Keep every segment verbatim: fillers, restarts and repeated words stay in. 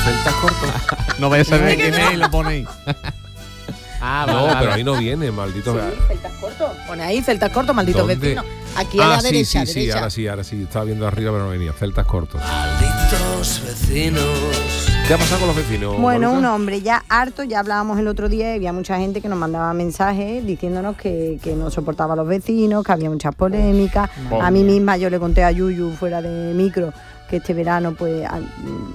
celtas cortos. No vaya a saber quién es y lo pone ahí. Ah, no, vale, pero ahí no viene, maldito. Sí, celtas cortos. Pone ahí celtas cortos, malditos vecinos. Aquí a ah, la sí, derecha, sí, sí, derecha. ahora sí, ahora sí. Estaba viendo arriba, pero no venía. Celtas cortos. Malditos vecinos. ¿Qué ha pasado con los vecinos? Bueno, Maruca? un hombre ya harto, ya hablábamos el otro día y había mucha gente que nos mandaba mensajes diciéndonos que, que no soportaba a los vecinos, que había muchas polémicas. Bon. A mí misma yo le conté a Yuyu fuera de micro que este verano pues... A,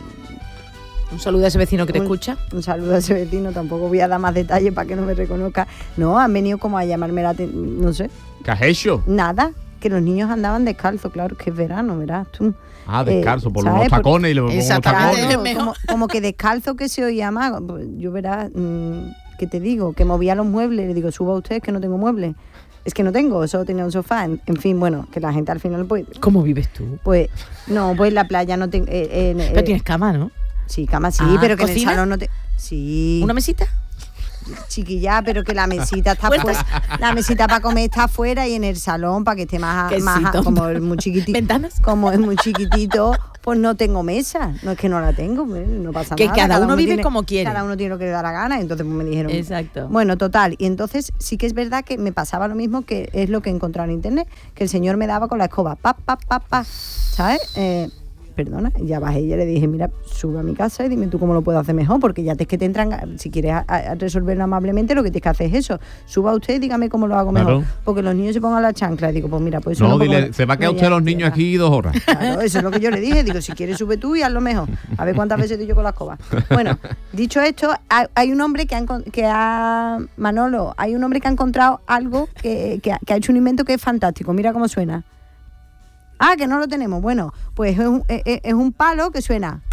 Un saludo a ese vecino que te un, escucha. Un saludo a ese vecino, tampoco voy a dar más detalles para que no me reconozca. No, han venido como a llamarme la atención, no sé. ¿Qué has hecho? Nada, que los niños andaban descalzos, claro, que es verano, verás tú. Ah, descalzo, Eh, por ¿sabes? los tacones y le pongo los Exactamente. tacones. Como, como que descalzo que se oía más. Pues yo verás, mmm, ¿qué te digo? Que movía los muebles, le digo, suba usted que no tengo muebles. Es que no tengo, solo tenía un sofá. En, en fin, bueno, que la gente al final pues... ¿Cómo vives tú? Pues, no, pues en la playa no tengo... Eh, eh, Pero eh, tienes cama, ¿no? Sí, cama sí, Ah, pero que ¿cocina? en el salón no te... Sí. ¿Una mesita? Chiquilla, pero que la mesita está ¿Puertas? fuera. La mesita para comer está afuera y en el salón para que esté más, Qué más sitio. como es muy chiquitito. ¿Ventanas? Como es muy chiquitito, pues no tengo mesa. No es que no la tengo, pues, no pasa Que nada. cada uno vive tiene- como quiere. Cada uno tiene lo que le da la gana, entonces pues me dijeron. Exacto. Bueno, total, y entonces sí que es verdad que me pasaba lo mismo que es lo que he encontrado en internet, que el señor me daba con la escoba, pa, pa, pa, pa, ¿sabes? Eh, perdona, ya bajé y ya le dije, mira, sube a mi casa y dime tú cómo lo puedo hacer mejor, porque ya te es que te entran, si quieres a, a resolverlo amablemente, lo que tienes que hacer es eso, suba usted y dígame cómo lo hago mejor, Claro. porque los niños se pongan la chancla, y digo, pues mira, pues eso No, no dile, pongo- se va a quedar no, usted ya, los niños ya. aquí dos horas. Claro, eso es lo que yo le dije. Digo, si quieres sube tú y hazlo mejor. A ver cuántas veces estoy yo con la escoba. Bueno, dicho esto, hay, hay un hombre que ha, encon- que ha... Manolo, hay un hombre que ha encontrado algo que, que, ha, que ha hecho un invento que es fantástico. Mira cómo suena. Ah, que no lo tenemos. Bueno, pues es un, es, es un palo que suena.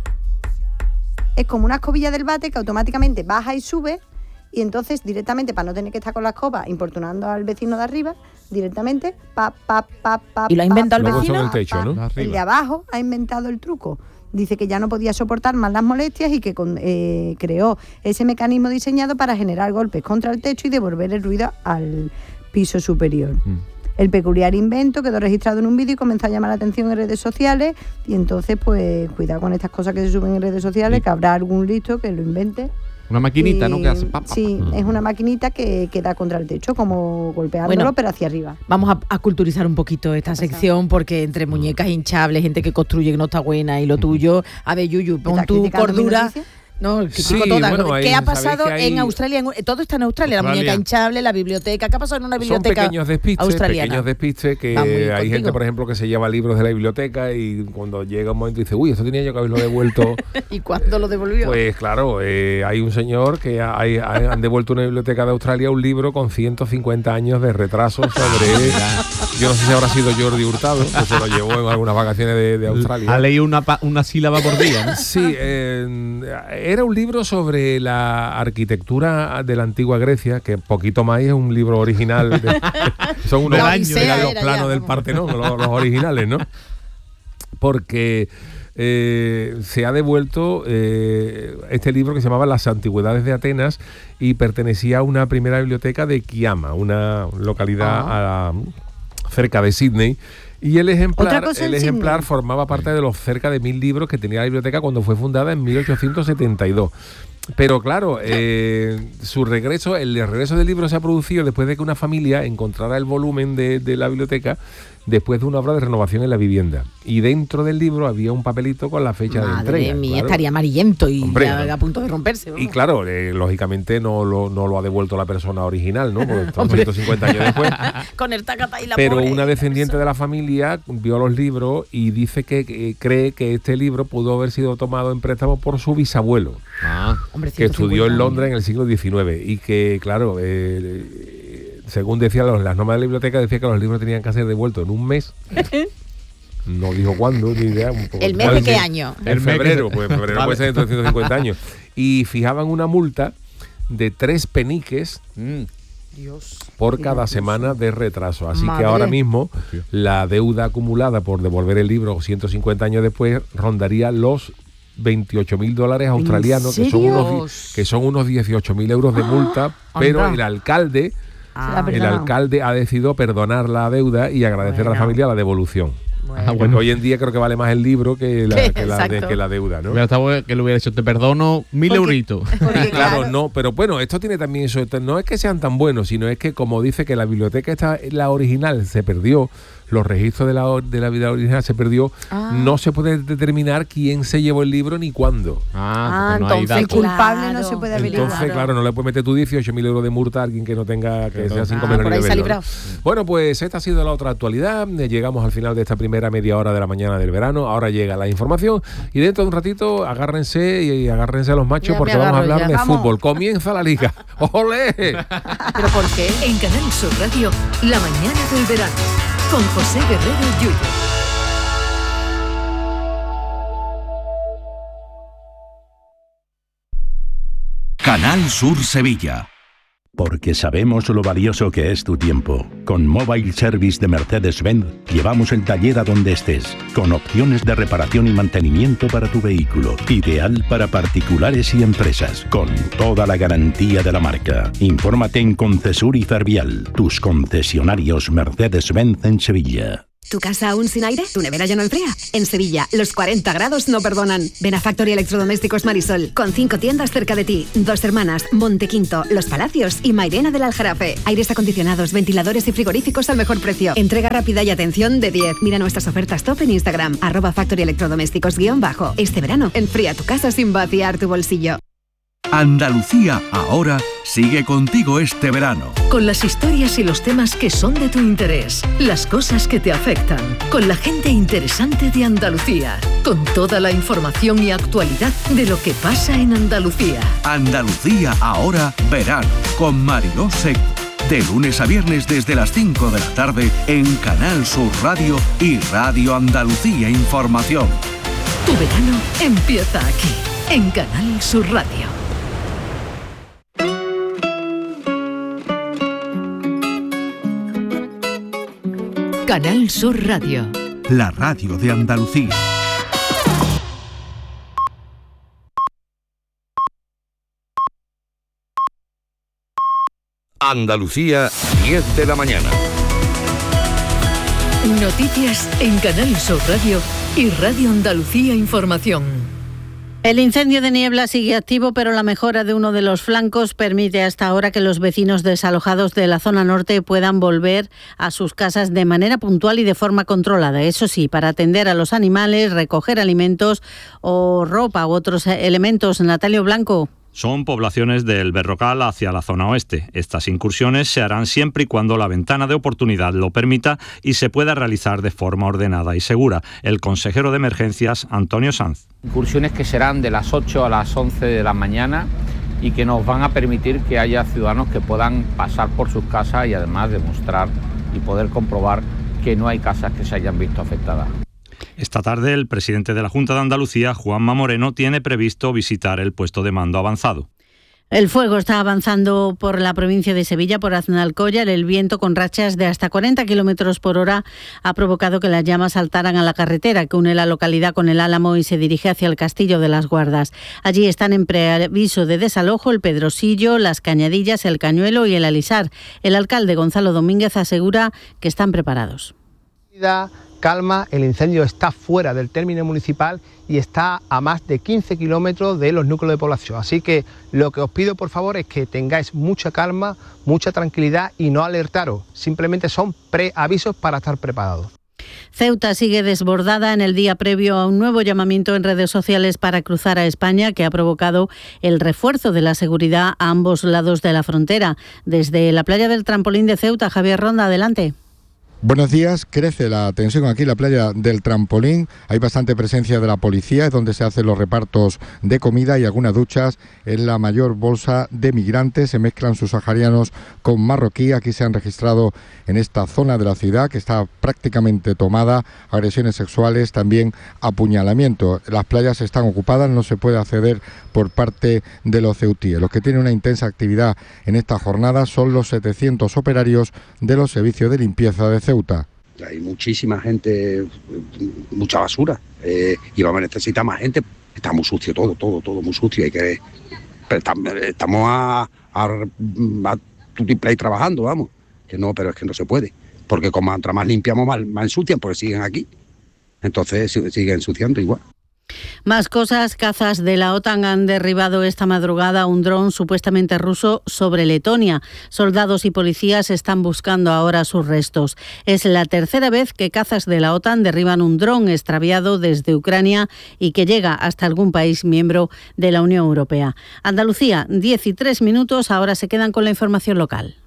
Es como una escobilla del bate que automáticamente baja y sube. Y entonces directamente, para no tener que estar con la escoba importunando al vecino de arriba, directamente, pa, pa, pa, pa. ¿Y lo ha pa, inventado el pa, Luego vecino? son el techo, ¿no? pa. Arriba. El de abajo ha inventado el truco. Dice que ya no podía soportar más las molestias y que con- eh, creó ese mecanismo diseñado para generar golpes contra el techo y devolver el ruido al piso superior. Mm. El peculiar invento quedó registrado en un vídeo y comenzó a llamar la atención en redes sociales, y entonces pues cuidado con estas cosas que se suben en redes sociales, Sí. que habrá algún listo que lo invente. Una maquinita, Y, ¿no? Que hace pa, pa, pa. Sí, es una maquinita que, que da contra el techo, como golpeándolo, Bueno. pero hacia arriba. Vamos a, a culturizar un poquito esta pasado? sección, porque entre muñecas hinchables, gente que construye que no está buena y lo tuyo. A ver, Yuyu, pon ¿Estás tu criticando mi cordura. noticia? No, el critico Sí, toda. bueno, ¿Qué ahí ha sabéis pasado que hay- en Australia? En- todo está en Australia, la Australia. muñeca hinchable, la biblioteca. ¿Qué ha pasado en una Son biblioteca pequeños despistes, australiana? pequeños despistes que Va muy hay contigo. gente, por ejemplo, que se lleva libros de la biblioteca y cuando llega un momento dice, uy, esto tenía yo que haberlo devuelto. ¿Y cuándo lo devolvió? Pues claro, eh, hay un señor que ha- hay- ha- han devuelto a una biblioteca de Australia un libro con ciento cincuenta años de retraso sobre... Yo no sé si habrá sido Jordi Hurtado, que se lo llevó en algunas vacaciones de, de Australia. Ha leído una, pa- una sílaba por día, ¿no? Sí, eh, era un libro sobre la arquitectura de la antigua Grecia, que poquito más es un libro original. De, son unos La años Odisea de los era planos ya, del vamos. Partenón, los, los originales, ¿no? Porque eh, se ha devuelto eh, este libro que se llamaba Las Antigüedades de Atenas y pertenecía a una primera biblioteca de Kiama, una localidad a- cerca de Sydney. Y el Otra ejemplar, cosa en el ejemplar Sydney. formaba parte de los cerca de mil libros que tenía la biblioteca cuando fue fundada en mil ochocientos setenta y dos. Pero claro, eh, su regreso, el regreso del libro se ha producido después de que una familia encontrara el volumen de, de la biblioteca después de una obra de renovación en la vivienda. Y dentro del libro había un papelito con la fecha de Madre entrega. mía, claro. estaría amarillento y Hombre, ya ¿no? a punto de romperse. Y vamos. claro, eh, lógicamente no lo, no lo ha devuelto la persona original, ¿no? Porque son Hombre. ciento cincuenta años después. Con el tacata y la Pero pobre- una descendiente de la familia vio los libros y dice que, que cree que este libro pudo haber sido tomado en préstamo por su bisabuelo, Ah, Hombre, que estudió en ciento cincuenta Londres en el siglo diecinueve y que, claro, eh, según decían los- las normas de la biblioteca, decía que los libros tenían que ser devueltos en un mes. No dijo cuándo, ni idea. un poco- ¿El mes de ¿cuál qué mes? año? En El mes que febrero, se- pues en febrero Vale. puede ser dentro de ciento cincuenta años. Y fijaban una multa de tres peniques mm. Dios. por cada semana de retraso. Así Madre. que ahora mismo Hostia. la deuda acumulada por devolver el libro ciento cincuenta años después rondaría los veintiocho mil dólares australianos, que son, serio? unos, di- que son unos dieciocho mil euros de multa, pero anda. el alcalde, Se la ha el perdonado. alcalde ha decidido perdonar la deuda y agradecer a la Bueno. familia la devolución. Bueno. Ah, bueno. Hoy en día creo que vale más el libro que la, que la, de- Exacto. que la deuda, ¿no? Hubiera estado que le hubiera dicho, te perdono mil Porque- euritos. Porque, Claro, claro, no, pero bueno, esto tiene también eso, esto no es que sean tan buenos, sino es que como dice que la biblioteca esta, la original se perdió, los registros de la, or- de la vida original se perdió, Ah. no se puede determinar quién se llevó el libro ni cuándo. Ah, porque no hay entonces, el datos. culpable no claro. se puede averiguar. Entonces, claro, no le puedes meter tú dieciocho mil euros de multa a alguien que no tenga, que sea sin Ah, comer por ni ahí se ha beberlo, librado. ¿no? Bueno, pues esta ha sido la otra actualidad. Eh, Llegamos al final de esta primera media hora de la mañana del verano. Ahora llega la información y dentro de un ratito agárrense y agárrense a los machos Ya me porque vamos a agarro hablar ya. de Vamos. fútbol. Comienza la liga. ¡Olé! ¿Pero por qué? En Canal Sur Radio, La mañana del verano, con José Guerrero Yuyu. Canal Sur Sevilla. Porque sabemos lo valioso que es tu tiempo. Con Mobile Service de Mercedes-Benz llevamos el taller a donde estés, con opciones de reparación y mantenimiento para tu vehículo. Ideal para particulares y empresas, con toda la garantía de la marca. Infórmate en Concesur y Fervial, tus concesionarios Mercedes-Benz en Sevilla. ¿Tu casa aún sin aire? ¿Tu nevera ya no enfría? En Sevilla, los cuarenta grados no perdonan. Ven a Factory Electrodomésticos Marisol, con cinco tiendas cerca de ti. Dos Hermanas, Montequinto, Los Palacios y Mairena del Aljarafe. Aires acondicionados, ventiladores y frigoríficos al mejor precio. Entrega rápida y atención de diez. Mira nuestras ofertas top en Instagram, arroba Factory Electrodomésticos guión bajo. Este verano, enfría tu casa sin vaciar tu bolsillo. Andalucía ahora sigue contigo este verano. Con las historias y los temas que son de tu interés, las cosas que te afectan, con la gente interesante de Andalucía, con toda la información y actualidad de lo que pasa en Andalucía. Andalucía ahora verano con Mariló Seco. De lunes a viernes desde las cinco de la tarde en Canal Sur Radio y Radio Andalucía Información. Tu verano empieza aquí, en Canal Sur Radio. Canal Sur Radio. La radio de Andalucía. Andalucía, diez de la mañana. Noticias en Canal Sur Radio y Radio Andalucía Información. El incendio de niebla sigue activo, pero la mejora de uno de los flancos permite hasta ahora que los vecinos desalojados de la zona norte puedan volver a sus casas de manera puntual y de forma controlada. Eso sí, para atender a los animales, recoger alimentos o ropa u otros elementos. Natalio Blanco. Son poblaciones del Berrocal hacia la zona oeste. Estas incursiones se harán siempre y cuando la ventana de oportunidad lo permita y se pueda realizar de forma ordenada y segura. El consejero de emergencias, Antonio Sanz. Incursiones que serán de las ocho a las once de la mañana y que nos van a permitir que haya ciudadanos que puedan pasar por sus casas y además demostrar y poder comprobar que no hay casas que se hayan visto afectadas. Esta tarde, el presidente de la Junta de Andalucía, Juanma Moreno, tiene previsto visitar el puesto de mando avanzado. El fuego está avanzando por la provincia de Sevilla, por Aznalcóllar. El viento con rachas de hasta cuarenta kilómetros por hora ha provocado que las llamas saltaran a la carretera que une la localidad con el Álamo y se dirige hacia el Castillo de las Guardas. Allí están en preaviso de desalojo el Pedrosillo, las Cañadillas, el Cañuelo y el Alisar. El alcalde Gonzalo Domínguez asegura que están preparados. Calma, el incendio está fuera del término municipal y está a más de quince kilómetros de los núcleos de población. Así que lo que os pido por favor es que tengáis mucha calma, mucha tranquilidad y no alertaros. Simplemente son preavisos para estar preparados. Ceuta sigue desbordada en el día previo a un nuevo llamamiento en redes sociales para cruzar a España que ha provocado el refuerzo de la seguridad a ambos lados de la frontera. Desde la playa del Trampolín de Ceuta, Javier Ronda, adelante. Buenos días, crece la tensión aquí en la playa del Trampolín, hay bastante presencia de la policía, es donde se hacen los repartos de comida y algunas duchas, es la mayor bolsa de migrantes, se mezclan subsaharianos con marroquí, aquí se han registrado en esta zona de la ciudad que está prácticamente tomada, agresiones sexuales, también apuñalamiento, las playas están ocupadas, no se puede acceder por parte de los ceutíes. Los que tienen una intensa actividad en esta jornada son los setecientos operarios de los servicios de limpieza de Ceuta. Hay muchísima gente, mucha basura, eh, y vamos a necesitar más gente. Está muy sucio todo, todo, todo muy sucio. Hay que, estamos a, a, a tutiplay trabajando, vamos. Que no, pero es que no se puede. Porque como mientras más limpiamos, más, más ensucian, porque siguen aquí. entonces sigue ensuciando igual. Más cosas, cazas de la OTAN han derribado esta madrugada un dron supuestamente ruso sobre Letonia. Soldados y policías están buscando ahora sus restos. Es la tercera vez que cazas de la OTAN derriban un dron extraviado desde Ucrania y que llega hasta algún país miembro de la Unión Europea. Andalucía, diez y tres minutos, ahora se quedan con la información local.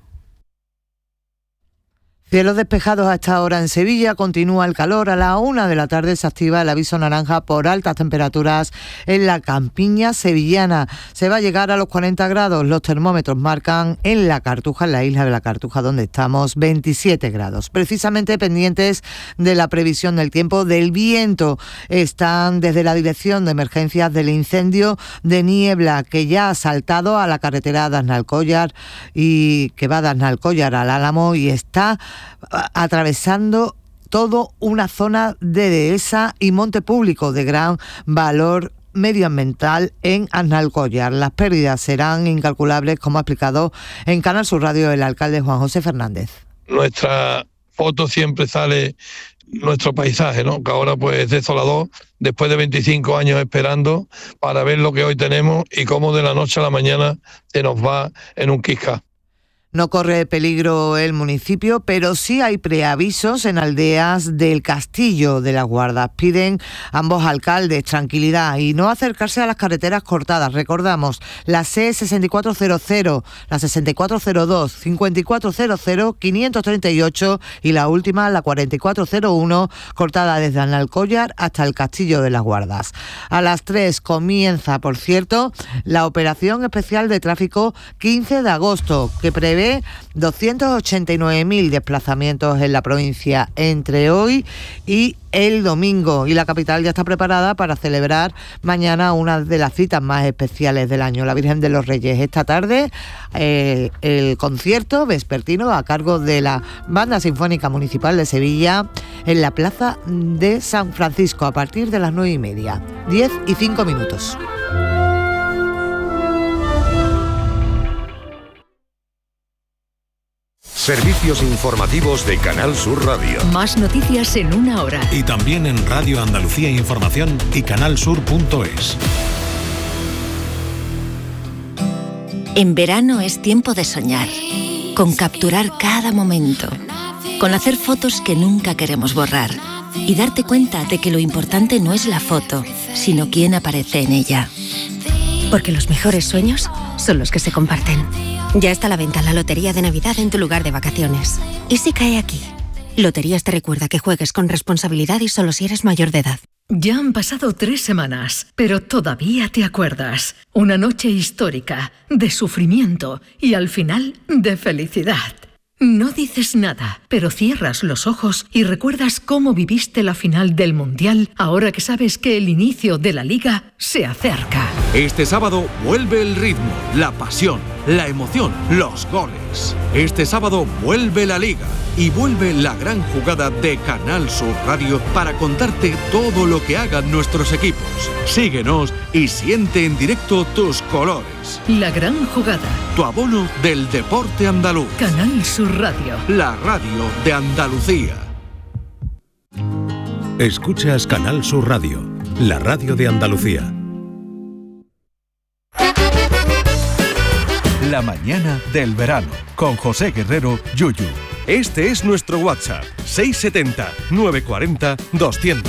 Cielos despejados a esta hora en Sevilla, continúa el calor. A la una de la tarde se activa el aviso naranja por altas temperaturas en la campiña sevillana. Se va a llegar a los cuarenta grados. Los termómetros marcan en la Cartuja, en la isla de la Cartuja, donde estamos, veintisiete grados. Precisamente pendientes de la previsión del tiempo, del viento. Están desde la Dirección de Emergencias del Incendio de Niebla, que ya ha saltado a la carretera de Aznalcóllar y que va de Aznalcóllar al Álamo y está atravesando todo una zona de dehesa y monte público de gran valor medioambiental en Aznalcóllar. Las pérdidas serán incalculables, como ha explicado en Canal Sur Radio el alcalde Juan José Fernández. Nuestra foto siempre sale nuestro paisaje, ¿no? Que ahora pues es desolador, después de veinticinco años esperando para ver lo que hoy tenemos y cómo de la noche a la mañana se nos va en un quisca. No corre peligro el municipio, pero sí hay preavisos en aldeas del Castillo de las Guardas. Piden ambos alcaldes tranquilidad y no acercarse a las carreteras cortadas. Recordamos, la C sesenta y cuatro cero cero, la sesenta y cuatro cero dos, cincuenta y cuatro cero cero, quinientos treinta y ocho y la última, la cuarenta y cuatro cero uno, cortada desde Aznalcóllar hasta el Castillo de las Guardas. A las tres comienza, por cierto, la operación especial de tráfico quince de agosto, que prevé doscientos ochenta y nueve mil desplazamientos en la provincia entre hoy y el domingo. Y la capital ya está preparada para celebrar mañana una de las citas más especiales del año, la Virgen de los Reyes. Esta tarde eh, el concierto vespertino a cargo de la Banda Sinfónica Municipal de Sevilla en la Plaza de San Francisco a partir de las nueve y media. diez y cinco minutos. Servicios informativos de Canal Sur Radio. Más noticias en una hora. Y también en Radio Andalucía Información y canalsur punto es. En verano es tiempo de soñar, con capturar cada momento, con hacer fotos que nunca queremos borrar y darte cuenta de que lo importante no es la foto, sino quién aparece en ella. Porque los mejores sueños son los que se comparten. Ya está a la venta la Lotería de Navidad en tu lugar de vacaciones. ¿Y si cae aquí? Loterías te recuerda que juegues con responsabilidad y solo si eres mayor de edad. Ya han pasado tres semanas, pero todavía te acuerdas. Una noche histórica, de sufrimiento y al final de felicidad. No dices nada, pero cierras los ojos y recuerdas cómo viviste la final del Mundial ahora que sabes que el inicio de la Liga se acerca. Este sábado vuelve el ritmo, la pasión, la emoción, los goles. Este sábado vuelve la Liga y vuelve la gran jugada de Canal Sur Radio para contarte todo lo que hagan nuestros equipos. Síguenos y siente en directo tus colores. La gran jugada. Tu abono del deporte andaluz. Canal Sur Radio. La radio de Andalucía. Escuchas Canal Sur Radio, la radio de Andalucía. La mañana del verano, con José Guerrero, Yuyu. Este es nuestro WhatsApp, seiscientos setenta, novecientos cuarenta, doscientos.